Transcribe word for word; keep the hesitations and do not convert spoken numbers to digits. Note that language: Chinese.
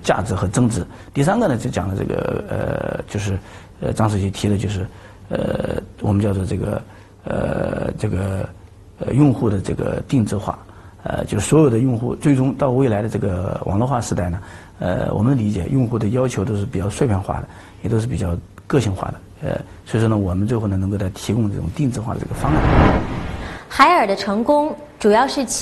价值和增值。第三个呢，就讲了这个呃，就是呃，张主席提的就是呃，我们叫做这个呃这个呃用户的这个定制化。呃，就是所有的用户最终到未来的这个网络化时代呢，呃，我们理解用户的要求都是比较碎片化的，也都是比较个性化的。呃，所以说呢，我们最后呢能够来提供这种定制化的这个方案。 海尔的成功主要是其